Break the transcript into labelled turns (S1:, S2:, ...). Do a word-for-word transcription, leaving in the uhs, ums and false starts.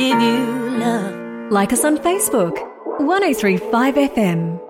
S1: give you love.
S2: Like us on Facebook, one oh three five F M.